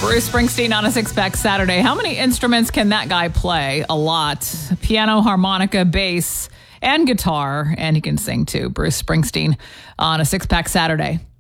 Bruce Springsteen on a Six-Pack Saturday. How many instruments can that guy play? A lot. Piano, harmonica, bass, and guitar. And he can sing too. Bruce Springsteen on a Six-Pack Saturday.